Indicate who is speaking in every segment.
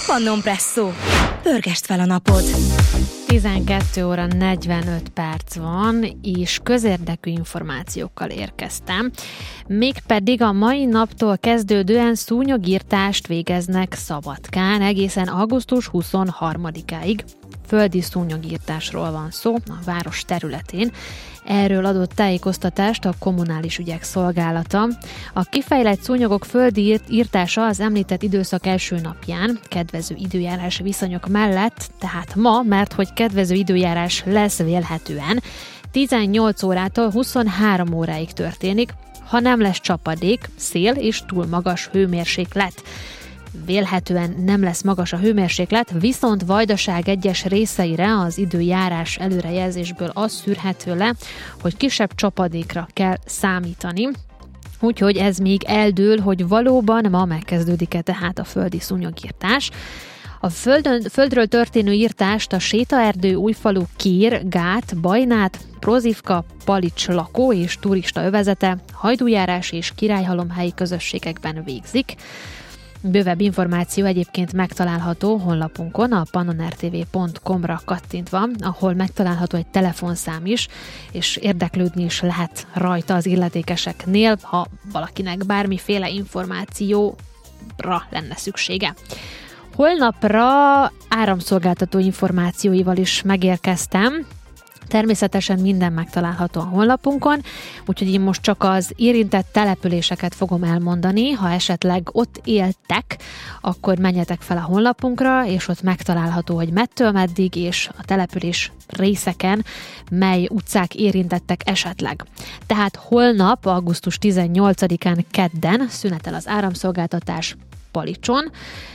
Speaker 1: Pannon Presszó. Pörgesd fel a napod!
Speaker 2: 12 óra 45 perc van, és közérdekű információkkal érkeztem. Mégpedig a mai naptól kezdődően szúnyogirtást végeznek Szabadkán egészen augusztus 23-áig. Földi szúnyogirtásról van szó a város területén. Erről adott tájékoztatást a Kommunális Ügyek Szolgálata. A kifejlett szúnyogok földi írtása az említett időszak első napján, kedvező időjárás viszonyok mellett, tehát ma, mert hogy kedvező időjárás lesz vélhetően, 18 órától 23 óráig történik, ha nem lesz csapadék, szél és túl magas hőmérséklet. Vélhetően nem lesz magas a hőmérséklet, viszont Vajdaság egyes részeire az időjárás előrejelzésből az szűrhető le, hogy kisebb csapadékra kell számítani. Úgyhogy ez még eldől, hogy valóban ma megkezdődik-e tehát a földi szúnyogirtás. A földről történő írtást a Sétaerdő, Újfalu, Kér, Gát, Bajnát, Prozivka, Palics lakó és turista övezete, Hajdújárás és Királyhalomhelyi közösségekben végzik. Bővebb információ egyébként megtalálható honlapunkon, a pannonrtv.com-ra kattintva, ahol megtalálható egy telefonszám is, és érdeklődni is lehet rajta az illetékeseknél, ha valakinek bármiféle információra lenne szüksége. Holnapra áramszolgáltató információival is megérkeztem. Természetesen minden megtalálható a honlapunkon, úgyhogy én most csak az érintett településeket fogom elmondani. Ha esetleg ott éltek, akkor menjetek fel a honlapunkra, és ott megtalálható, hogy mettől meddig, és a település részeken mely utcák érintettek esetleg. Tehát holnap, augusztus 18-án kedden szünetel az áramszolgáltatás Palicson,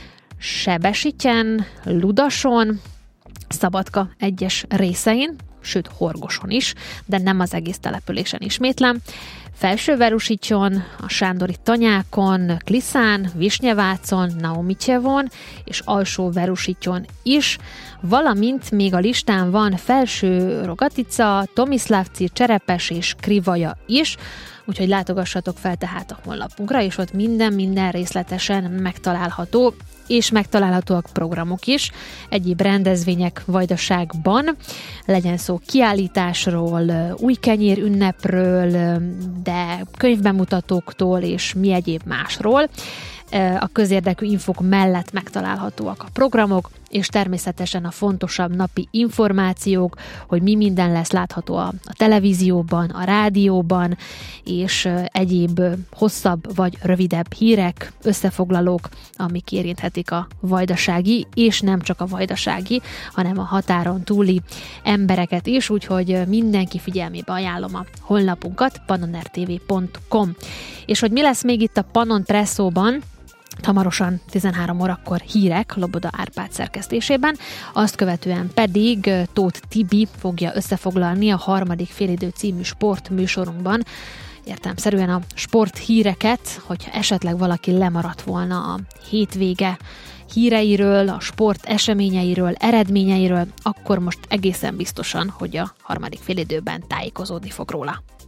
Speaker 2: Sebesítyen, Ludason, Szabadka egyes részein, sőt Horgoson is, de nem az egész településen, ismétlem. Felsőverusítyon, a Sándori Tanyákon, Kliszán, Visnyevácon, Naumityevon és Alsóverusítyon is, valamint még a listán van Felső Rogatica, Tomiszlávci, Cserepes és Krivaja is, úgyhogy látogassatok fel tehát a honlapunkra, és ott minden részletesen megtalálható, és megtalálhatóak programok is, egyéb rendezvények Vajdaságban, legyen szó kiállításról, új kenyér ünnepről, de könyvbemutatóktól és mi egyéb másról. A közérdekű infók mellett megtalálhatóak a programok, és természetesen a fontosabb napi információk, hogy mi minden lesz látható a televízióban, a rádióban, és egyéb hosszabb vagy rövidebb hírek, összefoglalók, amik érinthetik a vajdasági, és nem csak a vajdasági, hanem a határon túli embereket is, úgyhogy mindenki figyelmébe ajánlom a honlapunkat, pannonrtv.com. És hogy mi lesz még itt a Pannon Presszóban, hamarosan 13 órakor hírek Loboda Árpád szerkesztésében, azt követően pedig Tóth Tibi fogja összefoglalni a Harmadik félidő című sportműsorunkban értelemszerűen a sporthíreket, hogyha esetleg valaki lemaradt volna a hétvége híreiről, a sport eseményeiről, eredményeiről, akkor most egészen biztosan, hogy a harmadik félidőben tájékozódni fog róla.